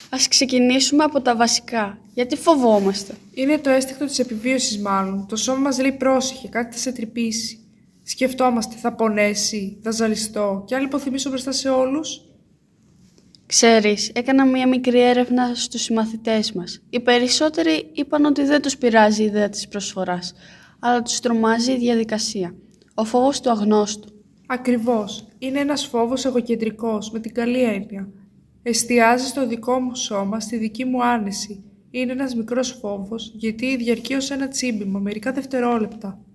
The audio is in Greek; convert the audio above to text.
Ας ξεκινήσουμε από τα βασικά. Γιατί φοβόμαστε? Είναι το αίσθηκτο της επιβίωσης μάλλον. Το σώμα μας λέει πρόσεχε, κάτι θα σε τρυπήσει. Σκεφτόμαστε, θα πονέσει, θα ζαλιστώ και αν υποθυμίσω μπροστά σε όλους. Ξέρεις, έκανα μία μικρή έρευνα στους συμμαθητές μας. Οι περισσότεροι είπαν ότι δεν τους πειράζει η ιδέα της προσφοράς, αλλά τους τρομάζει η διαδικασία. Ο φόβος του αγνώστου. Ακριβώς. Είναι ένας φόβος εγωκεντρικός, με την καλή έννοια. Εστιάζει στο δικό μου σώμα, στη δική μου άνεση. Είναι ένας μικρός φόβος, γιατί διαρκεί ως ένα τσίμπημα, μερικά δευτερόλεπτα.